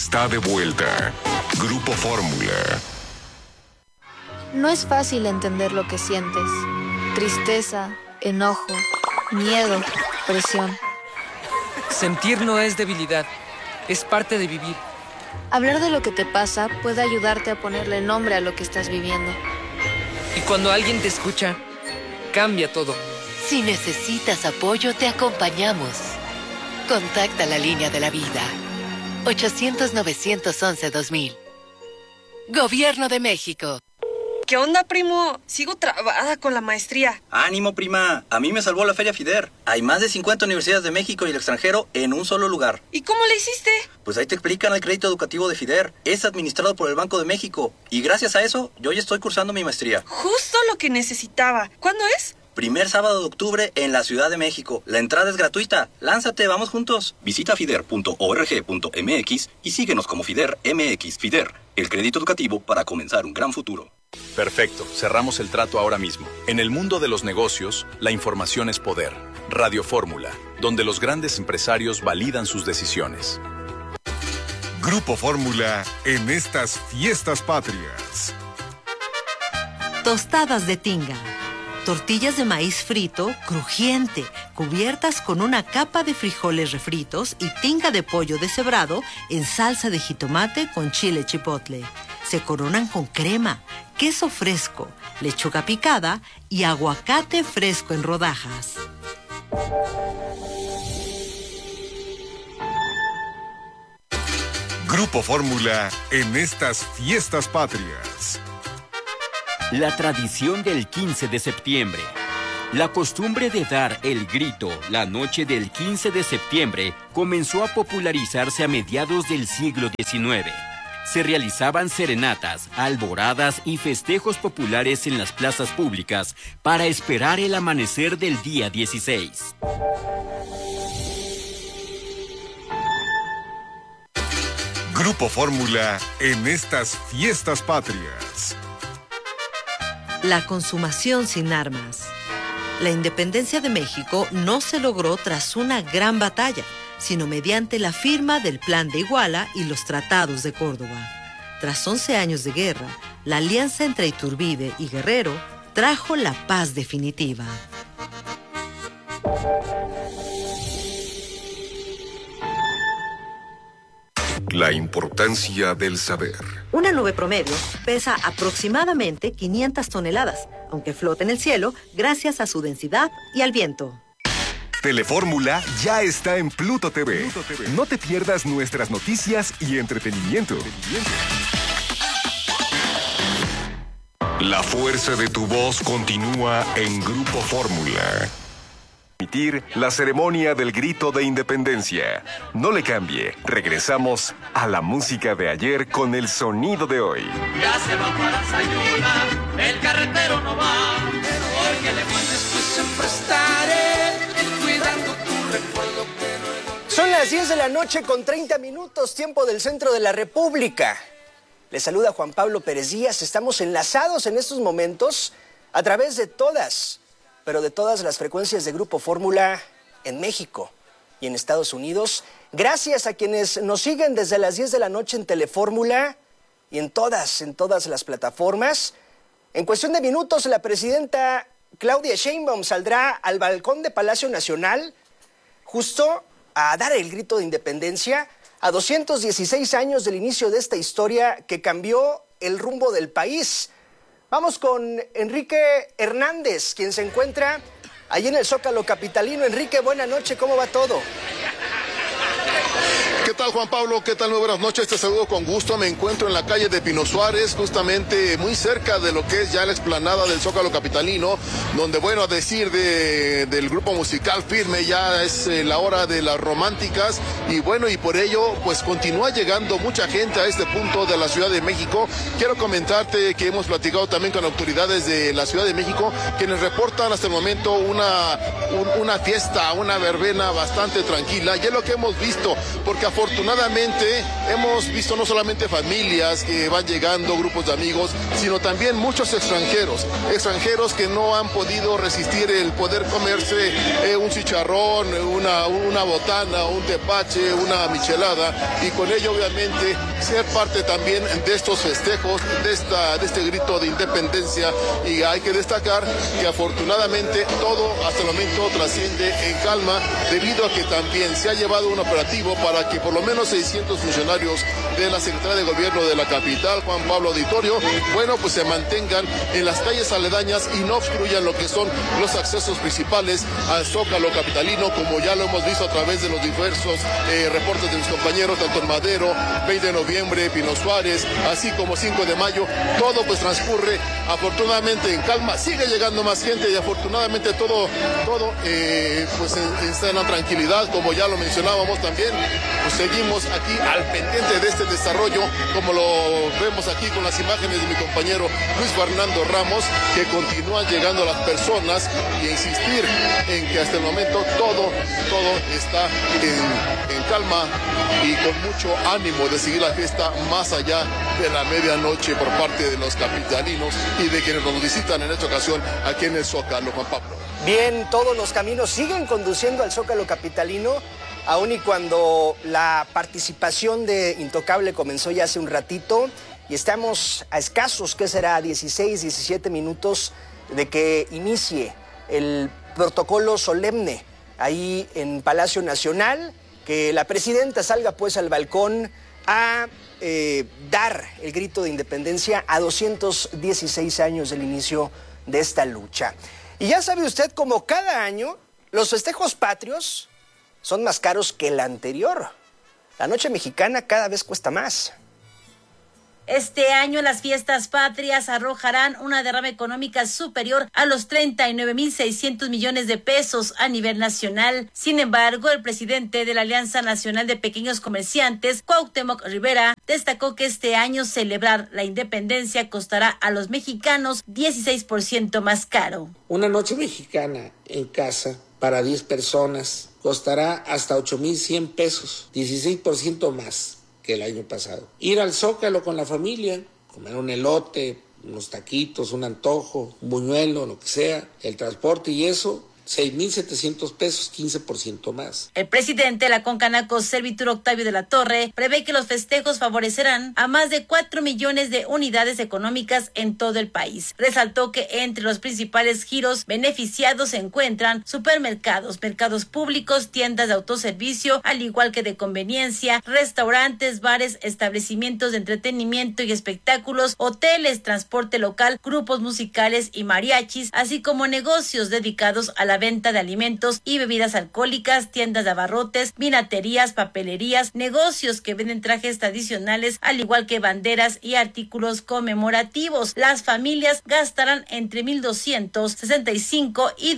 está de vuelta. Grupo Fórmula. No es fácil entender lo que sientes. Tristeza, enojo, miedo, presión. Sentir no es debilidad, es parte de vivir. Hablar de lo que te pasa puede ayudarte a ponerle nombre a lo que estás viviendo. Y cuando alguien te escucha, cambia todo. Si necesitas apoyo, te acompañamos. Contacta la línea de la vida. 800-911-2000. Gobierno de México. ¿Qué onda, primo? Sigo trabada con la maestría. ¡Ánimo, prima! A mí me salvó la Feria FIDER. Hay más de 50 universidades de México y el extranjero en un solo lugar. ¿Y cómo le hiciste? Pues ahí te explican el crédito educativo de FIDER. Es administrado por el Banco de México. Y gracias a eso, yo ya estoy cursando mi maestría. Justo lo que necesitaba. ¿Cuándo es? Primer sábado de octubre en la Ciudad de México. La entrada es gratuita. Lánzate, vamos juntos. Visita fider.org.mx y síguenos como FIDER MX. FIDER, el crédito educativo para comenzar un gran futuro. Perfecto, cerramos el trato ahora mismo. En el mundo de los negocios, la información es poder. Radio Fórmula, donde los grandes empresarios validan sus decisiones. Grupo Fórmula en estas fiestas patrias. Tostadas de tinga. Tortillas de maíz frito, crujiente, cubiertas con una capa de frijoles refritos y tinga de pollo deshebrado en salsa de jitomate con chile chipotle. Se coronan con crema, queso fresco, lechuga picada y aguacate fresco en rodajas. Grupo Fórmula en estas fiestas patrias. La tradición del 15 de septiembre. La costumbre de dar el grito la noche del 15 de septiembre comenzó a popularizarse a mediados del siglo XIX. Se realizaban serenatas, alboradas y festejos populares en las plazas públicas para esperar el amanecer del día 16. Grupo Fórmula en estas fiestas patrias. La consumación sin armas. La independencia de México no se logró tras una gran batalla, sino mediante la firma del Plan de Iguala y los tratados de Córdoba. Tras 11 años de guerra, la alianza entre Iturbide y Guerrero trajo la paz definitiva. La importancia del saber. Una nube promedio pesa aproximadamente 500 toneladas, aunque flota en el cielo gracias a su densidad y al viento. Telefórmula ya está en Pluto TV. No te pierdas nuestras noticias y entretenimiento. La fuerza de tu voz continúa en Grupo Fórmula. La ceremonia del grito de independencia. No le cambie. Regresamos a la música de ayer con el sonido de hoy. Ya se va para Sayula, el carretero no va, pero hoy que le mandes pues siempre estaré cuidando tu recuerdo. Son las 10 de la noche con 30 minutos, tiempo del centro de la República. Les saluda Juan Pablo Pérez Díaz. Estamos enlazados en estos momentos a través de todas las frecuencias de Grupo Fórmula en México y en Estados Unidos. Gracias a quienes nos siguen desde las 10 de la noche en Telefórmula y en todas las plataformas. En cuestión de minutos, la presidenta Claudia Sheinbaum saldrá al balcón de Palacio Nacional justo a dar el grito de independencia a 216 años del inicio de esta historia que cambió el rumbo del país. Vamos con Enrique Hernández, quien se encuentra allí en el Zócalo capitalino. Enrique, buena noche, ¿cómo va todo? ¿Qué tal, Juan Pablo? ¿Qué tal? Muy buenas noches, te saludo con gusto. Me encuentro en la calle de Pino Suárez, justamente muy cerca de lo que es ya la explanada del Zócalo capitalino, donde, bueno, a decir del grupo musical Firme, ya es la hora de las románticas, y bueno, y por ello, pues continúa llegando mucha gente a este punto de la Ciudad de México. Quiero comentarte que hemos platicado también con autoridades de la Ciudad de México, quienes reportan hasta el momento una fiesta, una verbena bastante tranquila, y es lo que hemos visto, porque afortunadamente afortunadamente hemos visto no solamente familias que van llegando, grupos de amigos, sino también muchos extranjeros que no han podido resistir el poder comerse un chicharrón, una botana, un tepache, una michelada, y con ello obviamente ser parte también de estos festejos, de este grito de independencia. Y hay que destacar que afortunadamente todo hasta el momento trasciende en calma, debido a que también se ha llevado un operativo para que por lo menos 600 funcionarios de la Secretaría de Gobierno de la capital, Juan Pablo Auditorio, bueno, pues se mantengan en las calles aledañas y no obstruyan lo que son los accesos principales al Zócalo capitalino, como ya lo hemos visto a través de los diversos reportes de mis compañeros, tanto en Madero, 20 de noviembre, Pino Suárez, así como 5 de mayo, todo pues transcurre afortunadamente en calma, sigue llegando más gente y afortunadamente todo pues está en la tranquilidad, como ya lo mencionábamos también, pues seguimos aquí al pendiente de este desarrollo, como lo vemos aquí con las imágenes de mi compañero Luis Fernando Ramos, que continúan llegando las personas, y insistir en que hasta el momento todo está en calma y con mucho ánimo de seguir la fiesta más allá de la medianoche por parte de los capitalinos y de quienes nos visitan en esta ocasión aquí en el Zócalo, Juan Pablo. Bien, todos los caminos siguen conduciendo al Zócalo capitalino, aun y cuando la participación de Intocable comenzó ya hace un ratito, y estamos a escasos, ¿qué será? 16, 17 minutos de que inicie el protocolo solemne ahí en Palacio Nacional, que la presidenta salga pues al balcón a dar el grito de independencia a 216 años del inicio de esta lucha. Y ya sabe usted, como cada año, los festejos patrios son más caros que el anterior. La noche mexicana cada vez cuesta más. Este año las fiestas patrias arrojarán una derrama económica superior a los 39.600 millones de pesos a nivel nacional. Sin embargo, el presidente de la Alianza Nacional de Pequeños Comerciantes, Cuauhtémoc Rivera, destacó que este año celebrar la independencia costará a los mexicanos 16% más caro. Una noche mexicana en casa para 10 personas costará hasta 8,100 pesos, 16% más que el año pasado. Ir al Zócalo con la familia, comer un elote, unos taquitos, un antojo, un buñuelo, lo que sea, el transporte y eso, 6,700 pesos, 15% más. El presidente de la Concanaco, Servitur Octavio de la Torre, prevé que los festejos favorecerán a más de 4 millones de unidades económicas en todo el país. Resaltó que entre los principales giros beneficiados se encuentran supermercados, mercados públicos, tiendas de autoservicio, al igual que de conveniencia, restaurantes, bares, establecimientos de entretenimiento y espectáculos, hoteles, transporte local, grupos musicales y mariachis, así como negocios dedicados a la venta de alimentos y bebidas alcohólicas, tiendas de abarrotes, vinaterías, papelerías, negocios que venden trajes tradicionales, al igual que banderas y artículos conmemorativos. Las familias gastarán entre 1,265 y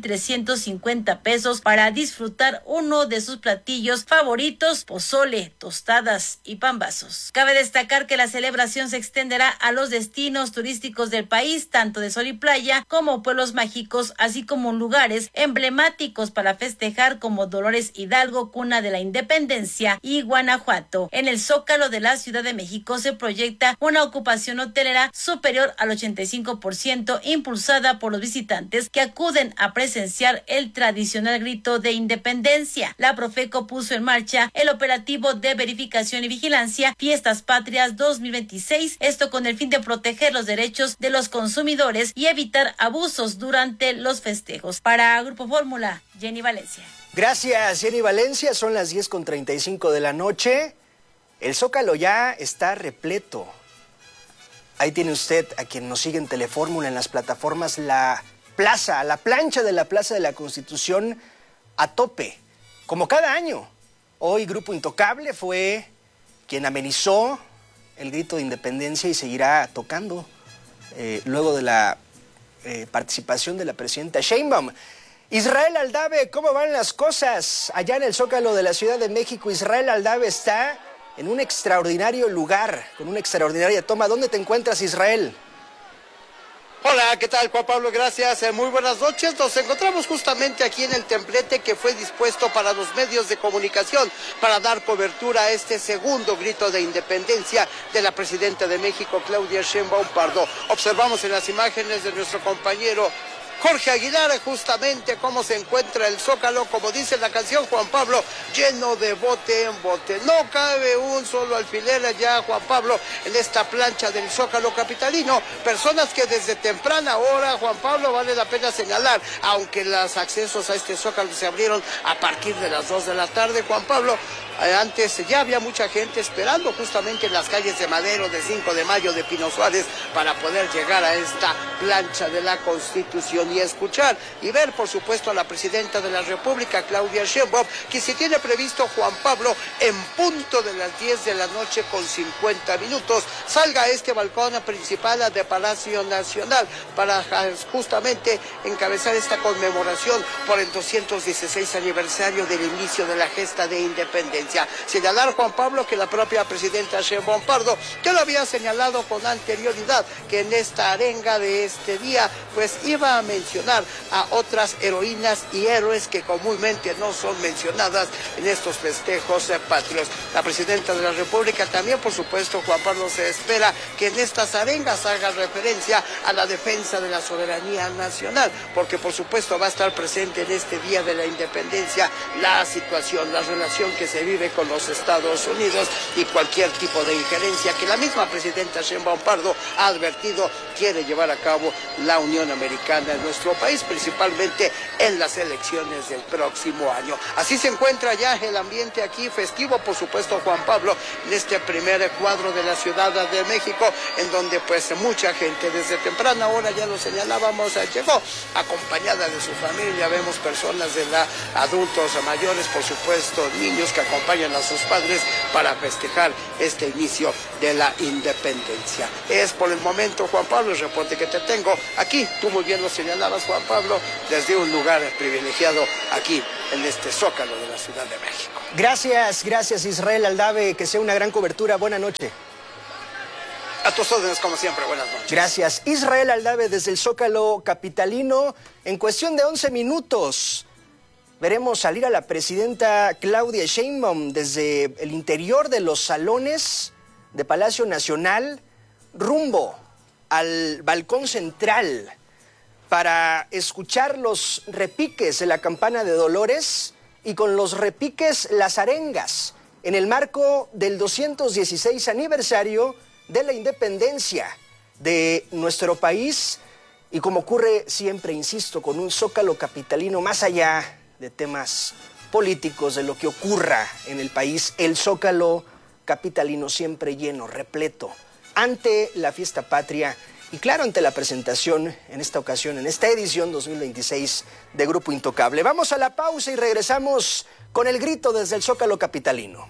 2,350 pesos para disfrutar uno de sus platillos favoritos: pozole, tostadas y pambazos. Cabe destacar que la celebración se extenderá a los destinos turísticos del país, tanto de sol y playa como pueblos mágicos, así como lugares emblemáticos para festejar como Dolores Hidalgo, cuna de la independencia, y Guanajuato. En el Zócalo de la Ciudad de México se proyecta una ocupación hotelera superior al 85%, impulsada por los visitantes que acuden a presenciar el tradicional grito de independencia. La Profeco puso en marcha el operativo de verificación y vigilancia Fiestas Patrias 2026, esto con el fin de proteger los derechos de los consumidores y evitar abusos durante los festejos. Para Grupo Fórmula, Jenny Valencia. Gracias, Jenny Valencia. Son las 10:35 de la noche. El Zócalo ya está repleto. Ahí tiene usted, a quien nos sigue en Telefórmula, en las plataformas, la plancha de la Plaza de la Constitución a tope, como cada año. Hoy Grupo Intocable fue quien amenizó el grito de independencia y seguirá tocando luego de la participación de la presidenta Sheinbaum. Israel Aldave, ¿cómo van las cosas allá en el Zócalo de la Ciudad de México? Israel Aldave está en un extraordinario lugar, con una extraordinaria toma. ¿Dónde te encuentras, Israel? Hola, ¿qué tal, Juan Pablo? Gracias, muy buenas noches. Nos encontramos justamente aquí en el templete que fue dispuesto para los medios de comunicación para dar cobertura a este segundo grito de independencia de la presidenta de México, Claudia Sheinbaum Pardo. Observamos en las imágenes de nuestro compañero Jorge Aguilar justamente cómo se encuentra el Zócalo, como dice la canción, Juan Pablo, lleno de bote en bote. No cabe un solo alfiler allá, Juan Pablo, en esta plancha del Zócalo capitalino. Personas que desde temprana hora, Juan Pablo, vale la pena señalar, aunque los accesos a este Zócalo se abrieron a partir de las 2 de la tarde, Juan Pablo, antes ya había mucha gente esperando justamente en las calles de Madero, de 5 de Mayo, de Pino Suárez, para poder llegar a esta plancha de la Constitución y escuchar y ver, por supuesto, a la presidenta de la República, Claudia Sheinbaum, que se tiene previsto, Juan Pablo, en punto de las 10 de la noche con 50 minutos, salga a este balcón principal de Palacio Nacional para justamente encabezar esta conmemoración por el 216 aniversario del inicio de la gesta de independencia. Señalar, Juan Pablo, que la propia presidenta Sheinbaum Pardo ya lo había señalado con anterioridad, que en esta arenga de este día pues iba a mencionar a otras heroínas y héroes que comúnmente no son mencionadas en estos festejos patrios. La presidenta de la República también, por supuesto, Juan Pablo, se espera que en estas arengas haga referencia a la defensa de la soberanía nacional, porque por supuesto va a estar presente en este día de la independencia la situación, la relación que se vive con los Estados Unidos y cualquier tipo de injerencia que la misma presidenta Sheinbaum Pardo ha advertido quiere llevar a cabo la Unión Americana en nuestro país, principalmente en las elecciones del próximo año. Así se encuentra ya el ambiente aquí festivo, por supuesto, Juan Pablo, en este primer cuadro de la Ciudad de México, en donde pues mucha gente desde temprana hora, ya lo señalábamos, llegó acompañada de su familia. Vemos personas de adultos mayores, por supuesto, niños que acompañan a sus padres para festejar este inicio de la independencia. Es por el momento, Juan Pablo, el reporte que te tengo aquí. Tú muy bien lo señalabas, Juan Pablo, desde un lugar privilegiado aquí en este Zócalo de la Ciudad de México. Gracias Israel Aldave, que sea una gran cobertura. Buena noche. A tus órdenes, como siempre, buenas noches. Gracias. Israel Aldave desde el Zócalo capitalino. En cuestión de 11 minutos veremos salir a la presidenta Claudia Sheinbaum desde el interior de los salones de Palacio Nacional rumbo al balcón central para escuchar los repiques de la campana de Dolores y con los repiques las arengas en el marco del 216 aniversario de la independencia de nuestro país y, como ocurre siempre, insisto, con un Zócalo capitalino más allá de temas políticos, de lo que ocurra en el país, el Zócalo capitalino siempre lleno, repleto, ante la fiesta patria y claro, ante la presentación en esta ocasión, en esta edición 2026 de Grupo Intocable. Vamos a la pausa y regresamos con el grito desde el Zócalo capitalino.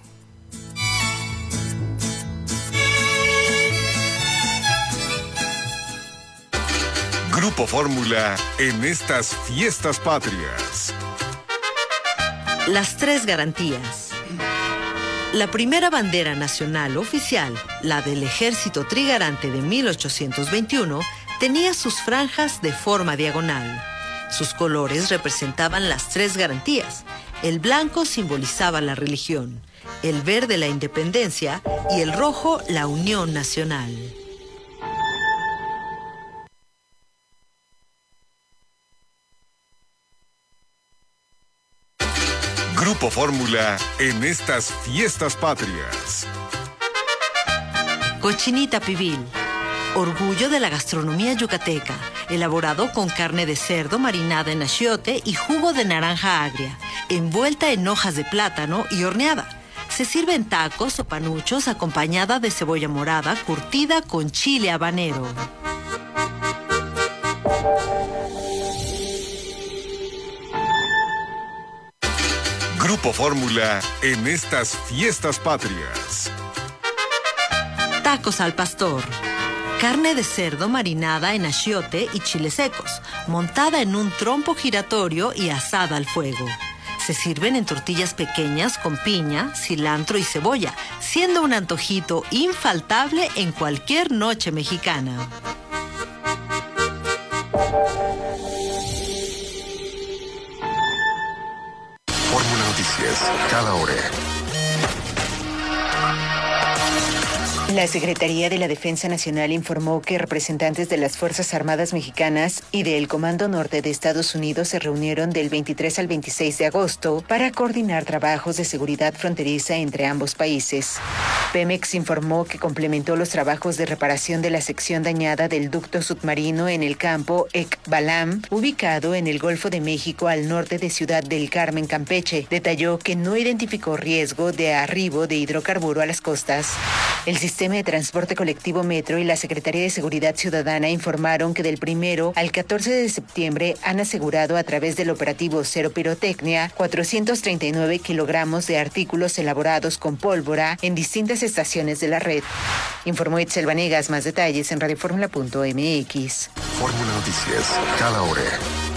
Grupo Fórmula en estas fiestas patrias. Las tres garantías. La primera bandera nacional oficial, la del Ejército Trigarante de 1821, tenía sus franjas de forma diagonal. Sus colores representaban las tres garantías. El blanco simbolizaba la religión, el verde la independencia y el rojo la unión nacional. Grupo Fórmula en estas fiestas patrias. Cochinita pibil, orgullo de la gastronomía yucateca, elaborado con carne de cerdo marinada en achiote y jugo de naranja agria, envuelta en hojas de plátano y horneada. Se sirve en tacos o panuchos acompañada de cebolla morada curtida con chile habanero. Grupo Fórmula en estas fiestas patrias. Tacos al pastor. Carne de cerdo marinada en achiote y chiles secos, montada en un trompo giratorio y asada al fuego. Se sirven en tortillas pequeñas con piña, cilantro y cebolla, siendo un antojito infaltable en cualquier noche mexicana. Noticias, cada hora. La Secretaría de la Defensa Nacional informó que representantes de las Fuerzas Armadas Mexicanas y del Comando Norte de Estados Unidos se reunieron del 23 al 26 de agosto para coordinar trabajos de seguridad fronteriza entre ambos países. Pemex informó que complementó los trabajos de reparación de la sección dañada del ducto submarino en el campo Ekbalam, ubicado en el Golfo de México al norte de Ciudad del Carmen, Campeche. Detalló que no identificó riesgo de arribo de hidrocarburo a las costas. El Sistema de Transporte Colectivo Metro y la Secretaría de Seguridad Ciudadana informaron que del 1 al 14 de septiembre han asegurado a través del operativo Cero Pirotecnia 439 kilogramos de artículos elaborados con pólvora en distintas estaciones de la red. Informó Itzel Vanegas. Más detalles en radioformula.mx. Fórmula Noticias, cada hora.